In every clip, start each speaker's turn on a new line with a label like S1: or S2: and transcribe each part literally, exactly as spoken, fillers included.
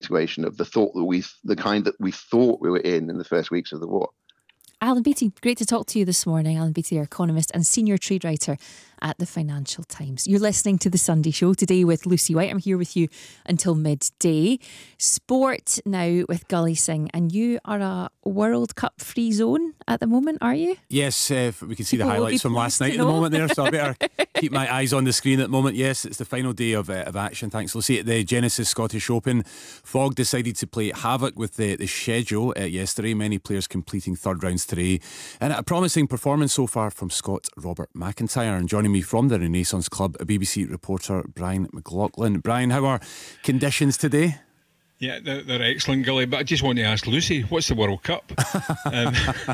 S1: disintegration of the thought that we, the kind that we thought we were in in the first weeks of the war.
S2: Alan Beattie, great to talk to you this morning. Alan Beattie, our economist and senior trade writer at the Financial Times. You're listening to The Sunday Show today with Lucy White. I'm here with you until midday. Sport now with Gully Singh, and you are a World Cup free zone at the moment, are you?
S3: Yes, uh, we can see
S2: People
S3: the highlights from last night at the moment there, so I better keep my eyes on the screen at the moment. Yes, it's the final day of, uh, of action. Thanks, Lucy. At the Genesis Scottish Open, Fog decided to play havoc with the, the schedule uh, yesterday. Many players completing third rounds today, and a promising performance so far from Scot Robert McIntyre. And joining me from the Renaissance Club, a B B C reporter, Brian McLaughlin. Brian, how are conditions today?
S4: Yeah, they're, they're excellent, Gully. But I just want to ask Lucy, what's the World Cup? um,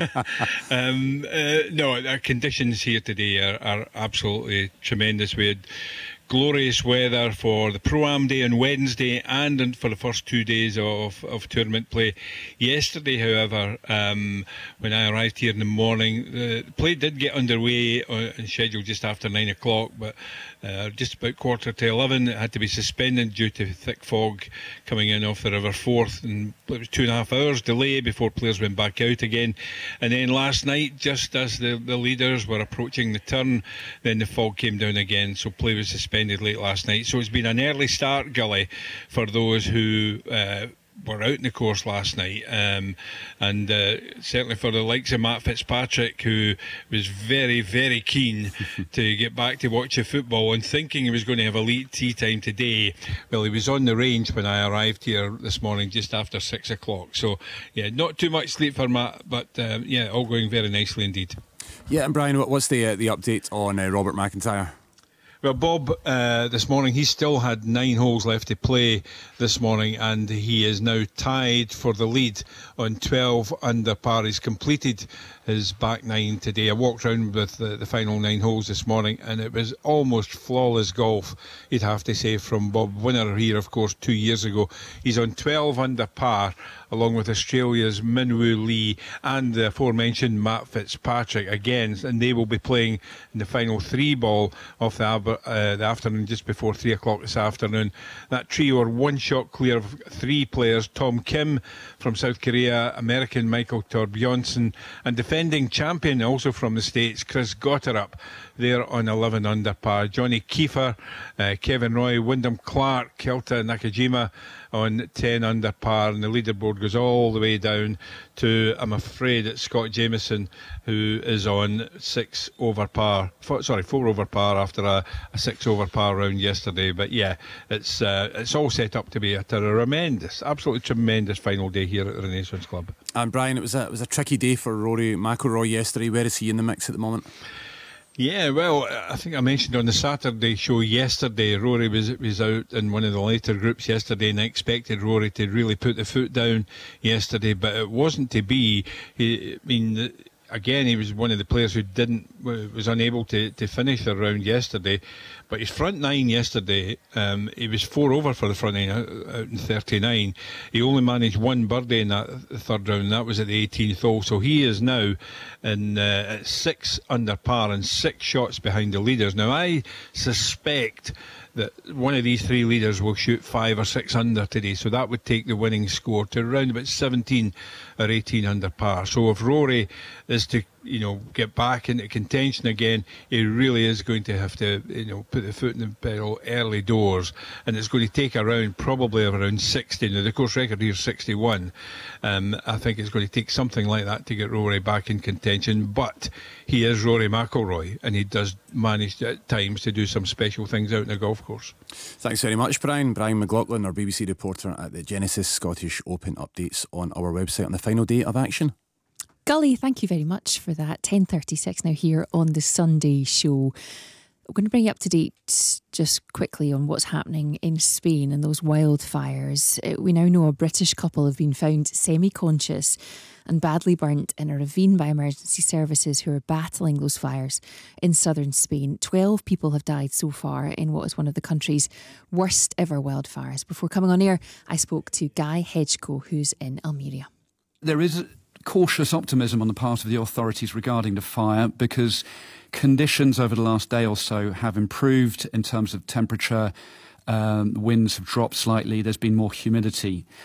S4: um, uh, no, our conditions here today are, are absolutely tremendous. We had glorious weather for the Pro-Am Day on Wednesday and for the first two days of, of tournament play. Yesterday, however, um, when I arrived here in the morning, the play did get underway and scheduled just after nine o'clock, but uh, just about quarter to eleven, it had to be suspended due to thick fog coming in off the River Forth, and it was two and a half hours delay before players went back out again. And then last night, just as the, the leaders were approaching the turn, then the fog came down again, so play was suspended late last night. So it's been an early start, Gully, for those who uh, were out in the course last night, um, and uh, certainly for the likes of Matt Fitzpatrick, who was very, very keen to get back to watching football and thinking he was going to have elite tea time today. Well, he was on the range when I arrived here this morning just after six o'clock. So yeah, not too much sleep for Matt, but um, yeah, all going very nicely indeed.
S3: Yeah, and Brian, what's the uh, the update on uh, Robert McIntyre?
S4: Well, Bob, uh, this morning, he still had nine holes left to play this morning, and he is now tied for the lead on twelve under par. He's completed his back nine today. I walked around with the, the final nine holes this morning, and it was almost flawless golf, you'd have to say, from Bob. Winner here, of course, two years ago. He's on twelve under par, along with Australia's Minwoo Lee and the aforementioned Matt Fitzpatrick again, and they will be playing in the final three ball of the, uh, the afternoon, just before three o'clock this afternoon. That trio are one shot clear of three players: Tom Kim from South Korea, American Michael Thorbjornsen, and defending champion also from the States, Chris Gotterup, there on eleven under par. Johnny Kiefer, uh, Kevin Roy, Wyndham Clark, Kelta Nakajima on ten under par, and the leaderboard goes all the way down to, I'm afraid, it's Scott Jamieson, who is on six over par. Four, sorry, four over par after a, a six over par round yesterday. But yeah, it's uh, it's all set up to be a, a tremendous, absolutely tremendous final day here at the Renaissance Club.
S3: And Brian, it was a it was a tricky day for Rory McIlroy yesterday. Where is he in the mix at the moment?
S4: Yeah, well, I think I mentioned on the Saturday show yesterday, Rory was was out in one of the later groups yesterday, and I expected Rory to really put the foot down yesterday, but it wasn't to be. He, I mean, again, he was one of the players who didn't was unable to, to finish the round yesterday. But his front nine yesterday, um, he was four over for the front nine out, out in thirty-nine. He only managed one birdie in that third round, and that was at the eighteenth hole. So he is now in uh, at six under par and six shots behind the leaders. Now, I suspect that one of these three leaders will shoot five or six under today, so that would take the winning score to around about seventeen or eighteen under par. So if Rory is to, you know, get back into contention again, he really is going to have to, you know, put the foot in the pedal early doors, and it's going to take around probably around sixty. Now the course record here is sixty-one. Um, I think it's going to take something like that to get Rory back in contention, but he is Rory McIlroy, and he does manage at times to do some special things out in the golf course.
S3: Thanks very much, Brian. Brian McLaughlin, our B B C reporter at the Genesis Scottish Open. Updates on our website on the final day of action.
S2: Gully, thank you very much for that. ten thirty-six now here on the Sunday Show. We're going to bring you up to date just quickly on what's happening in Spain and those wildfires. We now know a British couple have been found semi-conscious and badly burnt in a ravine by emergency services who are battling those fires in southern Spain. Twelve people have died so far in what is one of the country's worst ever wildfires. Before coming on air, I spoke to Guy Hedgecoe, who's in Almeria.
S5: There is cautious optimism on the part of the authorities regarding the fire because conditions over the last day or so have improved in terms of temperature. Um, winds have dropped slightly. There's been more humidity.